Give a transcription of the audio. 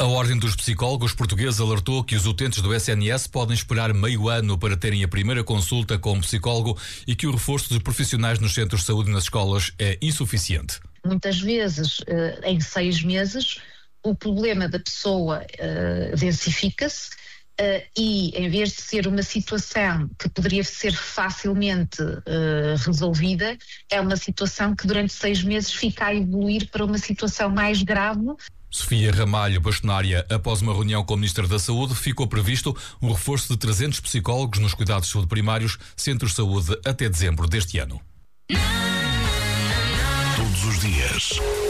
Ordem dos Psicólogos Portugueses alertou que os utentes do SNS podem esperar meio ano para terem a primeira consulta com um psicólogo e que o reforço de profissionais nos centros de saúde e nas escolas é insuficiente. Muitas vezes, em 6 meses, o problema da pessoa densifica-se e, em vez de ser uma situação que poderia ser facilmente resolvida, é uma situação que durante 6 meses fica a evoluir para uma situação mais grave. Sofia Ramalho, bastonária, após uma reunião com o Ministro da Saúde, ficou previsto um reforço de 300 psicólogos nos cuidados de saúde primários, centros de saúde, até dezembro deste ano. Todos os dias